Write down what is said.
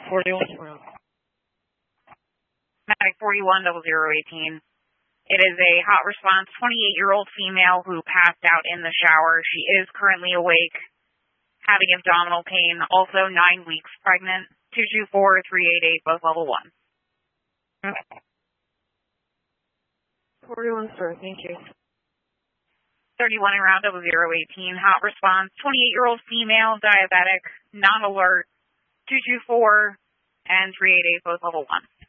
41 Medic 410018. It is a hot response 28-year-old female who passed out in the shower. She is currently awake, having abdominal pain, also 9 weeks pregnant. 224-388, both level 1. 41, sir. Thank you. 31 and round 0018, hot response 28-year-old female, diabetic, non-alert. 224 and 388, both level 1.